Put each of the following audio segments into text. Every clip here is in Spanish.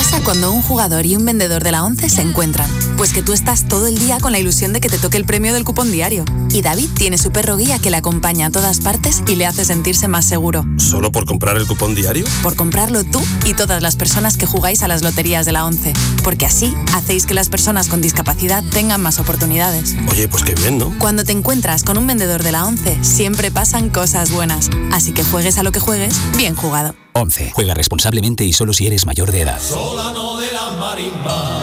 pasa cuando un jugador y un vendedor de la ONCE se encuentran? Pues que tú estás todo el día con la ilusión de que te toque el premio del cupón diario. Y David tiene su perro guía que le acompaña a todas partes y le hace sentirse más seguro. ¿Solo por comprar el cupón diario? Por comprarlo tú y todas las personas que jugáis a las loterías de la ONCE. Porque así hacéis que las personas con discapacidad tengan más oportunidades. Oye, pues qué bien, ¿no? Cuando te encuentras con un vendedor de la ONCE, siempre pasan cosas buenas. Así que juegues a lo que juegues, bien jugado. ONCE. Juega responsablemente y solo si eres mayor de edad. Solano de la marimba,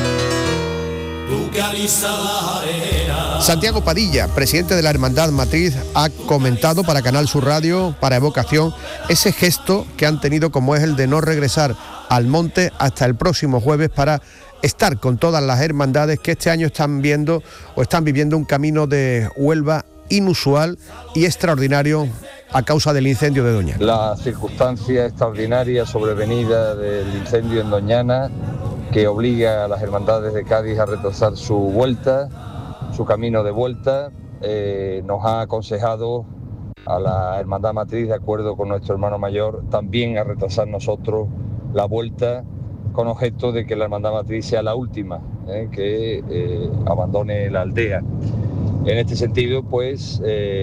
tú que alisas la arena. Santiago Padilla, presidente de la Hermandad Matriz, ha comentado para Canal Sur Radio, para Evocación, ese gesto que han tenido, como es el de no regresar al monte hasta el próximo jueves para estar con todas las hermandades que este año están viviendo un camino de Huelva inusual y extraordinario a causa del incendio de Doñana. La circunstancia extraordinaria sobrevenida del incendio en Doñana, que obliga a las hermandades de Cádiz a retrasar su vuelta, su camino de vuelta, nos ha aconsejado a la Hermandad Matriz, de acuerdo con nuestro hermano mayor, también a retrasar nosotros la vuelta, con objeto de que la Hermandad Matriz sea la última que abandone la aldea. En este sentido, pues,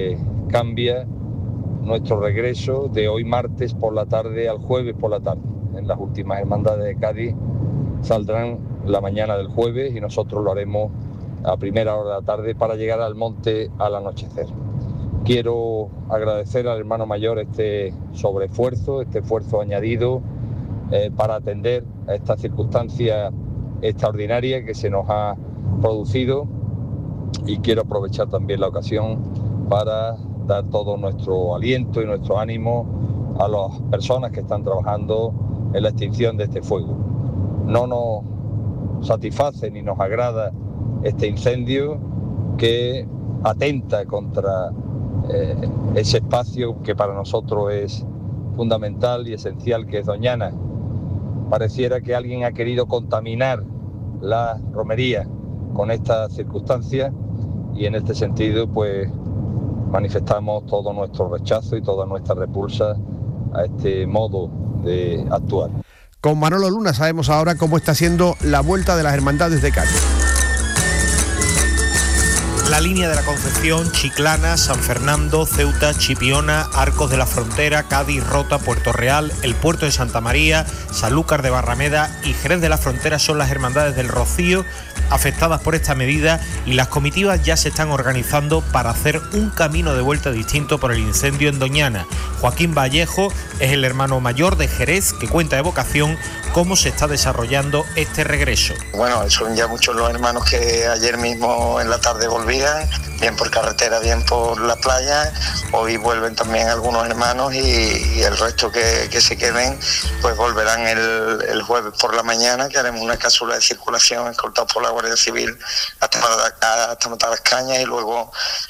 cambia nuestro regreso de hoy martes por la tarde al jueves por la tarde. En las últimas hermandades de Cádiz saldrán la mañana del jueves y nosotros lo haremos a primera hora de la tarde para llegar al monte al anochecer. Quiero agradecer al hermano mayor este sobreesfuerzo, este esfuerzo añadido para atender a esta circunstancia extraordinaria que se nos ha producido, y quiero aprovechar también la ocasión para dar todo nuestro aliento y nuestro ánimo a las personas que están trabajando en la extinción de este fuego. No nos satisface ni nos agrada este incendio que atenta contra ese espacio que para nosotros es fundamental y esencial, que es Doñana. Pareciera que alguien ha querido contaminar la romería con esta circunstancia, y en este sentido pues manifestamos todo nuestro rechazo y toda nuestra repulsa a este modo de actuar. Con Manolo Luna sabemos ahora cómo está siendo la vuelta de las hermandades de Cádiz. La línea de la Concepción, Chiclana, San Fernando, Ceuta, Chipiona, Arcos de la Frontera, Cádiz, Rota, Puerto Real, el Puerto de Santa María, Sanlúcar de Barrameda y Jerez de la Frontera son las hermandades del Rocío afectadas por esta medida, y las comitivas ya se están organizando para hacer un camino de vuelta distinto por el incendio en Doñana. Joaquín Vallejo es el hermano mayor de Jerez, que cuenta a Evocación cómo se está desarrollando este regreso. Bueno, son ya muchos los hermanos que ayer mismo en la tarde volvían, bien por carretera, bien por la playa. Hoy vuelven también algunos hermanos y el resto que se queden pues volverán el jueves por la mañana, que haremos una cápsula de circulación escoltada por la Guardia Civil hasta Matalascañas, y luego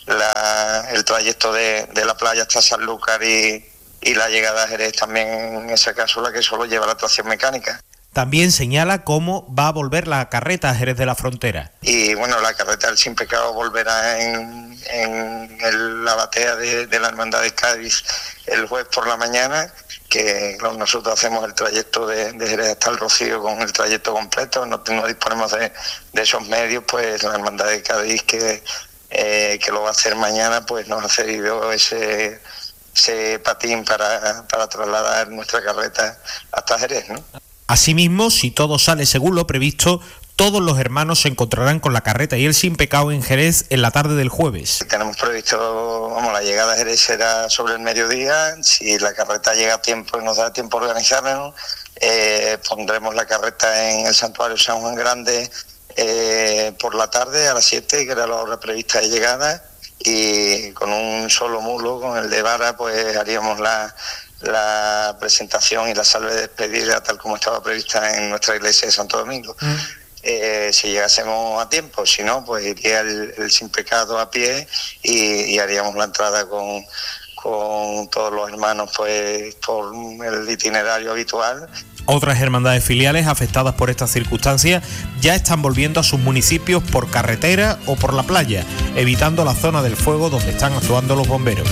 el trayecto de la playa hasta Sanlúcar y la llegada a Jerez también en esa cápsula, que solo lleva la tracción mecánica. También señala cómo va a volver la carreta a Jerez de la Frontera. Y bueno, la carreta del Sin Pecado volverá en la batea de la Hermandad de Cádiz el jueves por la mañana, que nosotros hacemos el trayecto de Jerez hasta el Rocío con el trayecto completo, no disponemos de esos medios, pues la Hermandad de Cádiz que lo va a hacer mañana, pues nos ha cedido ese patín para trasladar nuestra carreta hasta Jerez, ¿no? Asimismo, si todo sale según lo previsto, todos los hermanos se encontrarán con la carreta y el Sin Pecado en Jerez en la tarde del jueves. Tenemos previsto, la llegada a Jerez será sobre el mediodía. Si la carreta llega a tiempo y nos da tiempo a organizarnos, pondremos la carreta en el Santuario San Juan Grande por la tarde a las 7, que era la hora prevista de llegada, y con un solo mulo, con el de vara, pues haríamos la presentación y la salve de despedida tal como estaba prevista en nuestra iglesia de Santo Domingo. Si llegásemos a tiempo, si no, pues iría el Sin Pecado a pie y haríamos la entrada con todos los hermanos pues por el itinerario habitual. Otras hermandades filiales afectadas por estas circunstancias ya están volviendo a sus municipios por carretera o por la playa, evitando la zona del fuego donde están actuando los bomberos.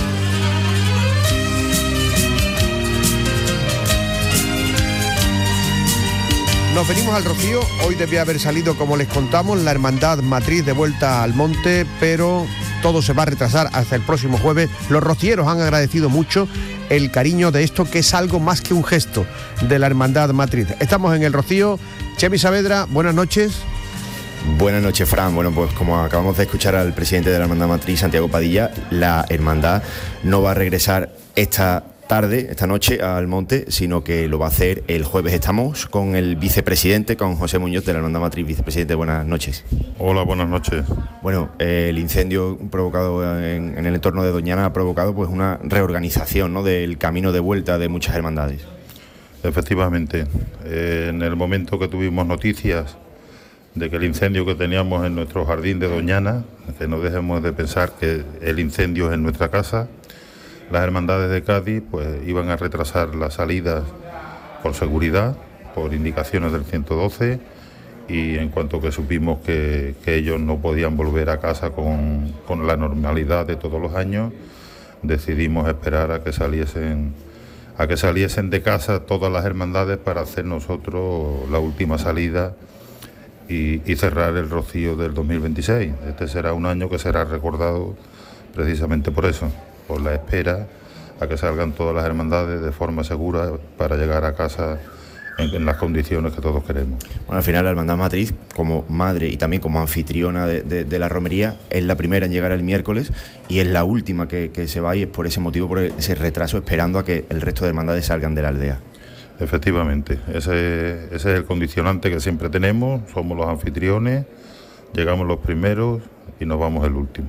Nos venimos al Rocío. Hoy debía haber salido, como les contamos, la Hermandad Matriz de vuelta al monte, pero todo se va a retrasar hasta el próximo jueves. Los rocieros han agradecido mucho el cariño de esto, que es algo más que un gesto de la Hermandad Matriz. Estamos en el Rocío. Chemi Saavedra, buenas noches. Buenas noches, Fran. Bueno, pues como acabamos de escuchar al presidente de la Hermandad Matriz, Santiago Padilla, la hermandad no va a regresar esta noche al monte, sino que lo va a hacer el jueves. Estamos con el vicepresidente, con José Muñoz de la Hermandad Matriz. Vicepresidente, buenas noches. Hola, buenas noches. Bueno, el incendio provocado en el entorno de Doñana ha provocado pues una reorganización, ¿no?, del camino de vuelta de muchas hermandades. Efectivamente, en el momento que tuvimos noticias de que el incendio que teníamos en nuestro jardín de Doñana, que no dejemos de pensar que el incendio es en nuestra casa, las hermandades de Cádiz pues iban a retrasar las salidas por seguridad, por indicaciones del 112, y en cuanto que supimos que ellos no podían volver a casa con la normalidad de todos los años, decidimos esperar a que saliesen de casa todas las hermandades para hacer nosotros la última salida y cerrar el Rocío del 2026. Este será un año que será recordado precisamente por eso, por la espera a que salgan todas las hermandades de forma segura para llegar a casa en las condiciones que todos queremos. Bueno, al final la Hermandad Matriz, como madre y también como anfitriona de la romería, es la primera en llegar el miércoles y es la última que se va, y es por ese motivo, por ese retraso, esperando a que el resto de hermandades salgan de la aldea. Efectivamente, ese es el condicionante que siempre tenemos. Somos los anfitriones, llegamos los primeros y nos vamos el último.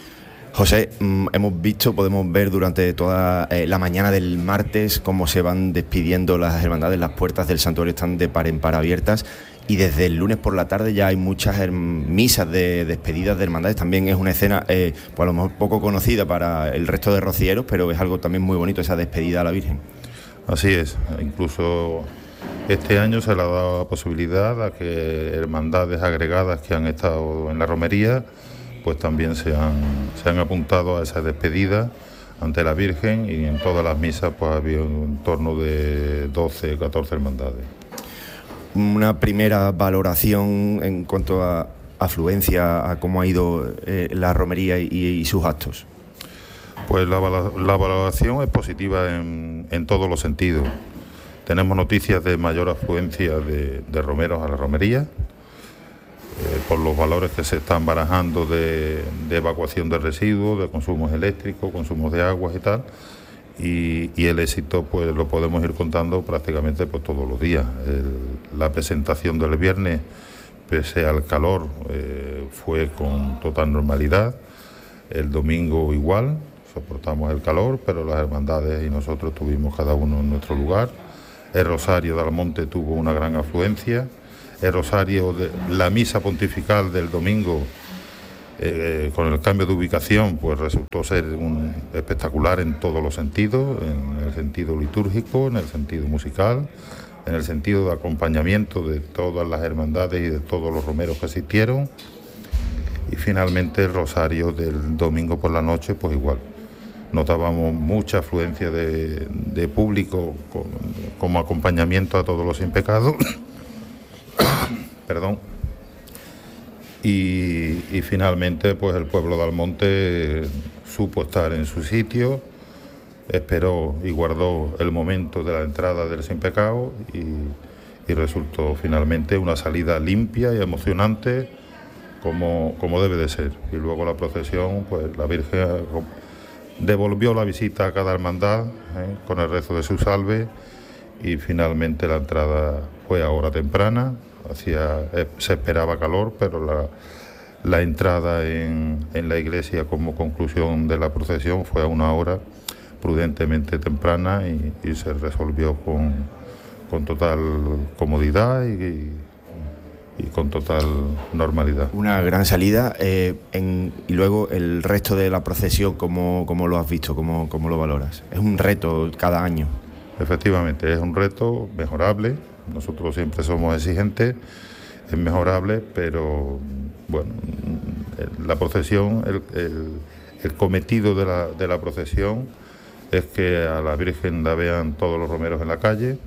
José, podemos ver durante toda la mañana del martes cómo se van despidiendo las hermandades. Las puertas del santuario están de par en par abiertas, y desde el lunes por la tarde ya hay muchas misas de despedidas de hermandades. También es una escena pues a lo mejor poco conocida para el resto de rocieros, pero es algo también muy bonito, esa despedida a la Virgen. Así es, incluso este año se le ha dado la posibilidad a que hermandades agregadas que han estado en la romería pues también se han apuntado a esa despedida ante la Virgen, y en todas las misas pues había en torno de 12, 14 hermandades. Una primera valoración en cuanto a afluencia, a cómo ha ido la romería y sus actos. Pues la valoración es positiva en todos los sentidos. Tenemos noticias de mayor afluencia de romeros a la romería, por los valores que se están barajando de evacuación de residuos, de consumos eléctricos, consumos de aguas y tal, y el éxito pues lo podemos ir contando prácticamente pues todos los días. La presentación del viernes, pese al calor, fue con total normalidad. El domingo igual, soportamos el calor, pero las hermandades y nosotros tuvimos cada uno en nuestro lugar. El Rosario de Almonte tuvo una gran afluencia. El Rosario, la misa pontifical del domingo, con el cambio de ubicación, pues resultó ser espectacular en todos los sentidos, en el sentido litúrgico, en el sentido musical, en el sentido de acompañamiento de todas las hermandades y de todos los romeros que asistieron. Y finalmente el Rosario del domingo por la noche, pues igual. Notábamos mucha afluencia de público como acompañamiento a todos los sin pecado. Perdón. Y finalmente pues el pueblo de Almonte supo estar en su sitio, esperó y guardó el momento de la entrada del sin pecado, y resultó finalmente una salida limpia y emocionante como debe de ser. Y luego la procesión, pues la Virgen devolvió la visita a cada hermandad con el rezo de su salve, y finalmente la entrada fue a hora temprana. Se esperaba calor, pero la entrada en la iglesia como conclusión de la procesión fue a una hora prudentemente temprana, y se resolvió con total comodidad y con total normalidad. Una gran salida. Y luego el resto de la procesión, ¿cómo lo has visto? ¿Cómo lo valoras? Es un reto cada año. Efectivamente, es un reto mejorable. Nosotros siempre somos exigentes, es mejorable, pero bueno, la procesión, el cometido de la procesión es que a la Virgen la vean todos los romeros en la calle,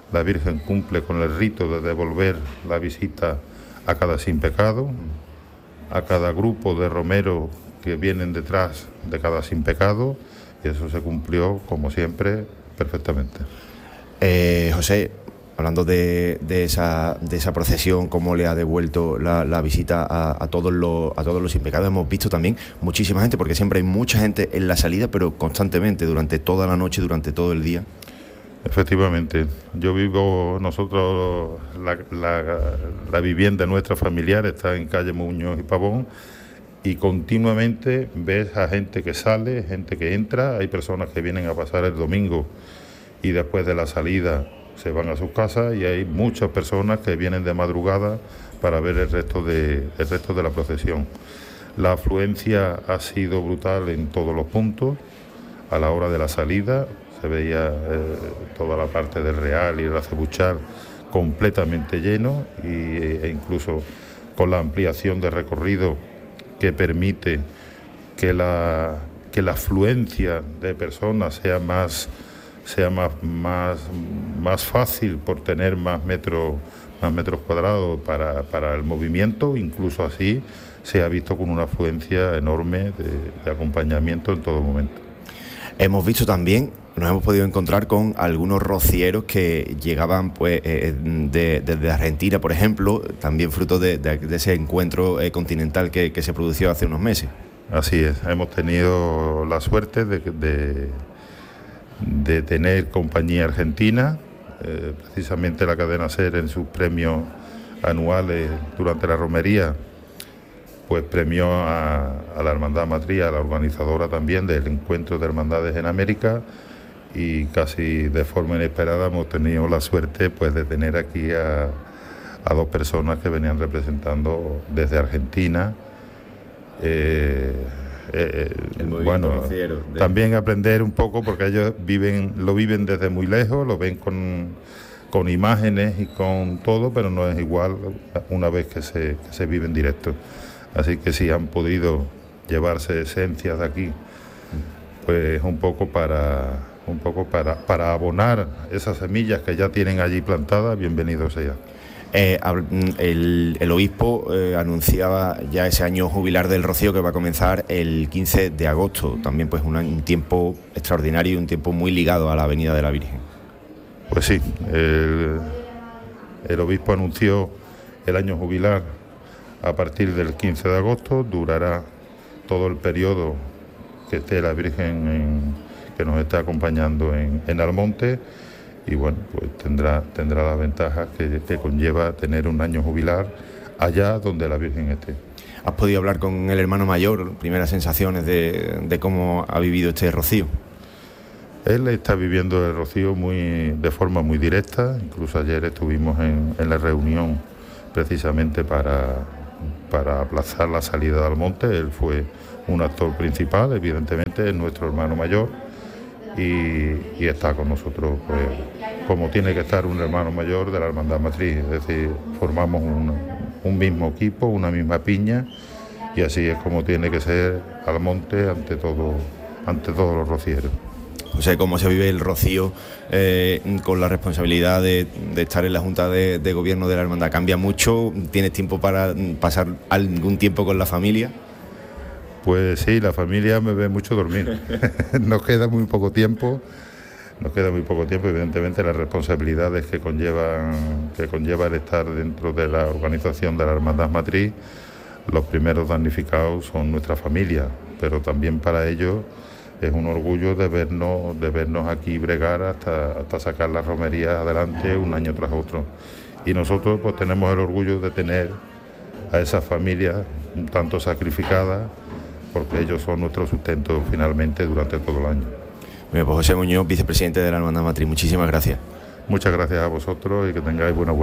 La Virgen cumple con el rito de devolver la visita a cada sin pecado, a cada grupo de romeros que vienen detrás de cada sin pecado, y eso se cumplió, como siempre, perfectamente. José, hablando de esa procesión, cómo le ha devuelto la visita a todos los sin pecado, hemos visto también muchísima gente, porque siempre hay mucha gente en la salida, pero constantemente, durante toda la noche, durante todo el día. Efectivamente, nosotros, la vivienda nuestra familiar está en calle Muñoz y Pavón, y continuamente ves a gente que sale, gente que entra, hay personas que vienen a pasar el domingo y después de la salida se van a sus casas, y hay muchas personas que vienen de madrugada para ver el resto de la procesión. La afluencia ha sido brutal en todos los puntos. A la hora de la salida se veía toda la parte del Real y el Acebuchal completamente lleno, e incluso con la ampliación de recorrido que permite que la afluencia de personas sea más fácil por tener más metros cuadrados para el movimiento. Incluso así se ha visto con una afluencia enorme de acompañamiento en todo momento. Hemos visto también, nos hemos podido encontrar con algunos rocieros que llegaban desde Argentina, por ejemplo, también fruto de ese encuentro continental que se produjo hace unos meses. Así es, hemos tenido la suerte de tener compañía argentina, precisamente la cadena SER en sus premios anuales durante la romería, pues premió a la Hermandad Matriz, a la organizadora también del Encuentro de Hermandades en América, y casi de forma inesperada hemos tenido la suerte pues de tener aquí a dos personas que venían representando desde Argentina. Bueno, también aprender un poco, porque ellos lo viven desde muy lejos, lo ven con imágenes y con todo, pero no es igual una vez que se vive en directo. Así que si han podido llevarse esencias de aquí, pues un poco para abonar esas semillas que ya tienen allí plantadas, bienvenido sea. El obispo anunciaba ya ese año jubilar del Rocío, que va a comenzar el 15 de agosto, también pues un tiempo extraordinario y un tiempo muy ligado a la Avenida de la Virgen. Pues sí, el obispo anunció el año jubilar a partir del 15 de agosto, durará todo el periodo que esté la Virgen que nos está acompañando en Almonte, y bueno, pues tendrá las ventajas que conlleva tener un año jubilar allá donde la Virgen esté. ¿Has podido hablar con el hermano mayor? Primeras sensaciones de cómo ha vivido este rocío. Él está viviendo el rocío de forma muy directa. Incluso ayer estuvimos en la reunión precisamente para aplazar la salida de Almonte. Él fue un actor principal, evidentemente, es nuestro hermano mayor, y está con nosotros pues como tiene que estar un hermano mayor de la Hermandad Matriz, es decir, formamos un mismo equipo, una misma piña, y así es como tiene que ser Almonte ante todos los rocieros. O sea, cómo se vive el rocío con la responsabilidad de estar en la Junta de Gobierno de la Hermandad. ¿Cambia mucho? ¿Tienes tiempo para pasar algún tiempo con la familia? Pues sí, la familia me ve mucho dormir. Nos queda muy poco tiempo, evidentemente las responsabilidades que conlleva el estar dentro de la organización de la Hermandad Matriz. Los primeros damnificados son nuestra familia, pero también para ellos es un orgullo de vernos aquí bregar hasta sacar las romerías adelante un año tras otro. Y nosotros pues tenemos el orgullo de tener a esas familias un tanto sacrificadas, porque ellos son nuestro sustento finalmente durante todo el año. Bien, pues José Muñoz, vicepresidente de la Hermandad Matriz, muchísimas gracias. Muchas gracias a vosotros y que tengáis buena vuelta.